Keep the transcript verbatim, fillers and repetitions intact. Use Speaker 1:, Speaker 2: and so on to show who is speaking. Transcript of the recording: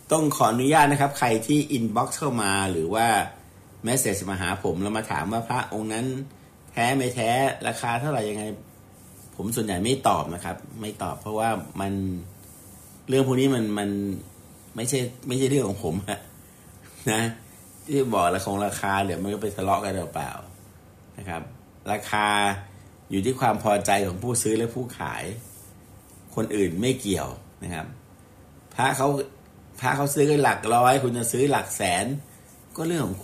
Speaker 1: ต้องขออนุญาตนะครับใครที่อินบ็อกซ์เข้ามาหรือว่าแมสเสจมาหาผมแล้วมาถามว่าพระองค์นั้นแท้ไม่แท้ราคาเท่าไหร่ยังไงผมส่วนใหญ่ไม่ตอบนะครับไม่ตอบเพราะว่ามันเรื่องพวกนี้มันมันไม่ใช่ไม่ใช่เรื่องของผมนะที่บอกราคาราคาเดี๋ยวมันก็ไปทะเลาะกันเปล่าๆนะครับราคาอยู่ที่ความพอใจของผู้ซื้อและผู้ขายคนอื่นไม่เกี่ยวนะครับพระเขาพระเขาซื้อกันหลักร้อยคุณจะซื้อหลักแสนก็เรื่องของ